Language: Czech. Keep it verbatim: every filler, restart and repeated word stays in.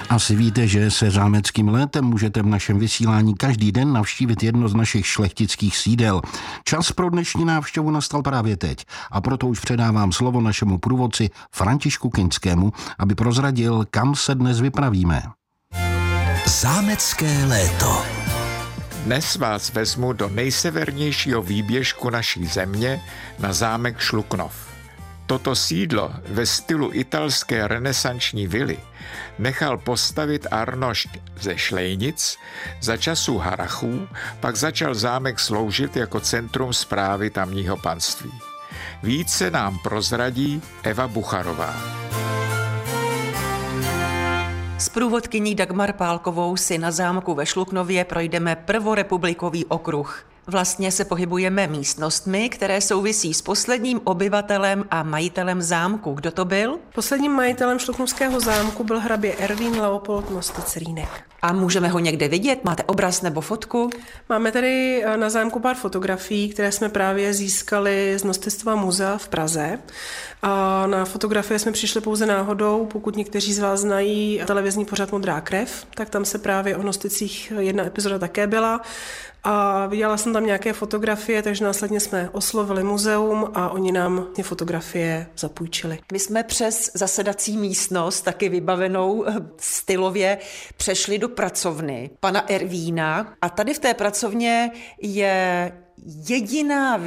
Asi víte, že se zámeckým létem můžete v našem vysílání každý den navštívit jedno z našich šlechtických sídel. Čas pro dnešní návštěvu nastal právě teď a proto už předávám slovo našemu průvodci Františku Kinskému, aby prozradil, kam se dnes vypravíme. Zámecké léto. Dnes vás vezmu do nejsevernějšího výběžku naší země na zámek Šluknov. Toto sídlo ve stylu italské renesanční vily nechal postavit Arnošt ze Šlejnic, za časů Harrachů pak začal zámek sloužit jako centrum správy tamního panství. Více nám prozradí Eva Bucharová. S průvodkyní Dagmar Pálkovou si na zámku ve Šluknově projdeme prvorepublikový okruh. Vlastně se pohybujeme místnostmi, které souvisí s posledním obyvatelem a majitelem zámku. Kdo to byl? Posledním majitelem šluknovského zámku byl hrabě Ervín Leopold Nosticelínek. A můžeme ho někde vidět? Máte obraz nebo fotku? Máme tady na zámku pár fotografií, které jsme právě získali z Nostictva muzea v Praze. A na fotografie jsme přišli pouze náhodou. Pokud někteří z vás znají televizní pořad Modrá krev, tak tam se právě o Nosticích jedna epizoda také byla. A viděla jsem tam nějaké fotografie, takže následně jsme oslovili muzeum a oni nám ty fotografie zapůjčili. My jsme přes zasedací místnost, taky vybavenou stylově, přešli do pracovny pana Ervína a tady v té pracovně je jediná